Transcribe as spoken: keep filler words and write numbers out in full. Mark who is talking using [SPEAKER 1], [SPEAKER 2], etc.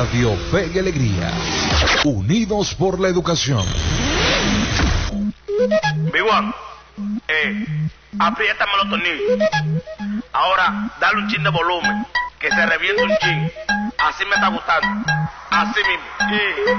[SPEAKER 1] Radio Fe y Alegría, unidos por la educación.
[SPEAKER 2] Biguan, eh, apriétame los tornillos. Ahora, dale un chin de volumen, que se reviente un chin. Así me está gustando. Así mismo. Y...